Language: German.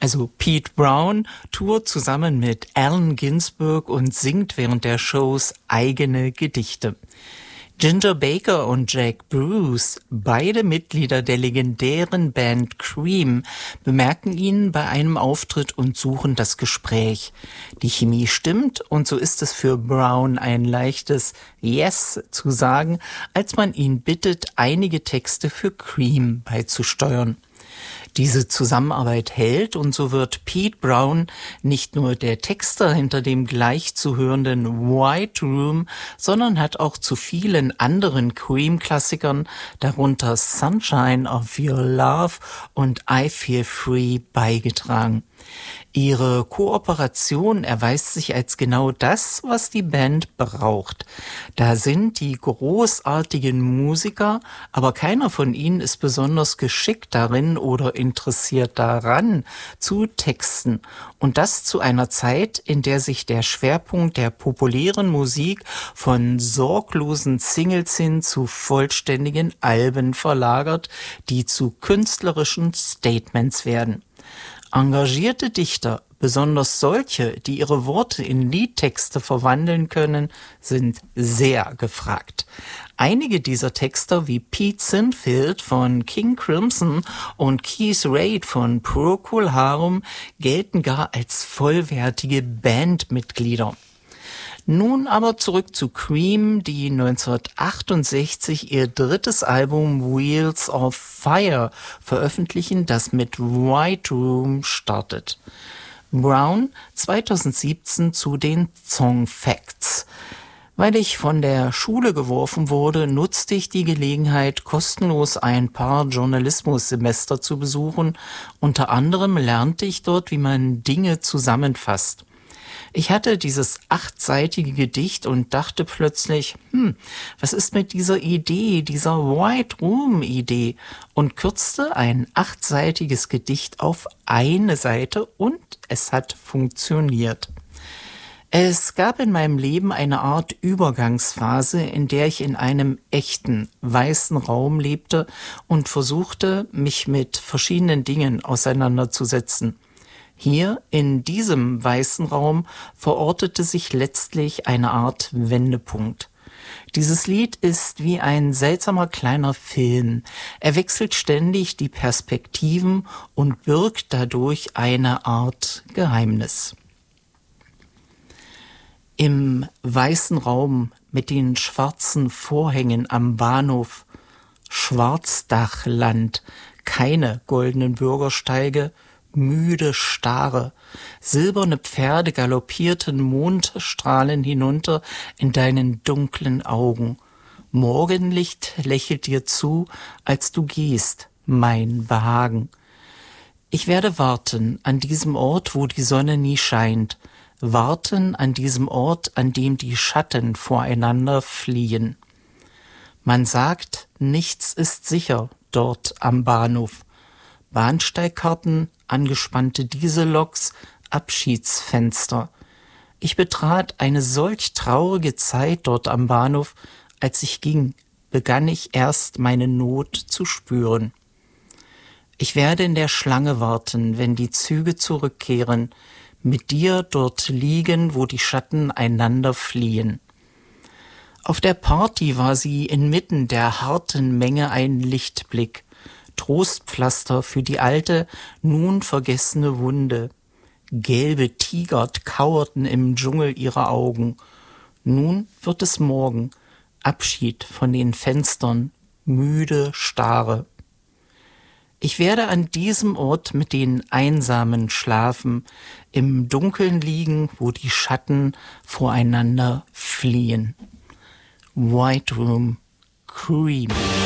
Also Pete Brown tourt zusammen mit Allen Ginsberg und singt während der Shows eigene Gedichte. Ginger Baker und Jack Bruce, beide Mitglieder der legendären Band Cream, bemerken ihn bei einem Auftritt und suchen das Gespräch. Die Chemie stimmt und so ist es für Brown ein leichtes Yes zu sagen, als man ihn bittet, einige Texte für Cream beizusteuern. Diese Zusammenarbeit hält und so wird Pete Brown nicht nur der Texter hinter dem gleich zu hörenden White Room, sondern hat auch zu vielen anderen Cream-Klassikern, darunter Sunshine of Your Love und I Feel Free, beigetragen. Ihre Kooperation erweist sich als genau das, was die Band braucht. Da sind die großartigen Musiker, aber keiner von ihnen ist besonders geschickt darin oder interessiert daran, zu texten. Und das zu einer Zeit, in der sich der Schwerpunkt der populären Musik von sorglosen Singles hin zu vollständigen Alben verlagert, die zu künstlerischen Statements werden. Engagierte Dichter, besonders solche, die ihre Worte in Liedtexte verwandeln können, sind sehr gefragt. Einige dieser Texter wie Pete Sinfield von King Crimson und Keith Reid von Procol Harum gelten gar als vollwertige Bandmitglieder. Nun aber zurück zu Cream, die 1968 ihr drittes Album Wheels of Fire veröffentlichen, das mit White Room startet. Brown 2017 zu den Song Facts. Weil ich von der Schule geworfen wurde, nutzte ich die Gelegenheit, kostenlos ein paar Journalismussemester zu besuchen. Unter anderem lernte ich dort, wie man Dinge zusammenfasst. Ich hatte dieses 8-seitige Gedicht und dachte plötzlich, was ist mit dieser Idee, dieser White Room Idee? Und kürzte ein 8-seitiges Gedicht auf eine Seite und es hat funktioniert. Es gab in meinem Leben eine Art Übergangsphase, in der ich in einem echten, weißen Raum lebte und versuchte, mich mit verschiedenen Dingen auseinanderzusetzen. Hier, in diesem weißen Raum, verortete sich letztlich eine Art Wendepunkt. Dieses Lied ist wie ein seltsamer kleiner Film. Er wechselt ständig die Perspektiven und birgt dadurch eine Art Geheimnis. Im weißen Raum mit den schwarzen Vorhängen am Bahnhof, Schwarzdachland, keine goldenen Bürgersteige, müde Stare, silberne Pferde galoppierten Mondstrahlen hinunter in deinen dunklen Augen. Morgenlicht lächelt dir zu, als du gehst, mein Behagen. Ich werde warten an diesem Ort, wo die Sonne nie scheint, warten an diesem Ort, an dem die Schatten voreinander fliehen. Man sagt, nichts ist sicher dort am Bahnhof. Bahnsteigkarten, angespannte Dieselloks, Abschiedsfenster. Ich betrat eine solch traurige Zeit dort am Bahnhof. Als ich ging, begann ich erst meine Not zu spüren. Ich werde in der Schlange warten, wenn die Züge zurückkehren, mit dir dort liegen, wo die Schatten einander fliehen. Auf der Party war sie inmitten der harten Menge ein Lichtblick, Trostpflaster für die alte, nun vergessene Wunde. Gelbe Tiger kauerten im Dschungel ihrer Augen. Nun wird es Morgen, Abschied von den Fenstern, müde Stare. Ich werde an diesem Ort mit den Einsamen schlafen, im Dunkeln liegen, wo die Schatten voreinander fliehen. White Room, Cream.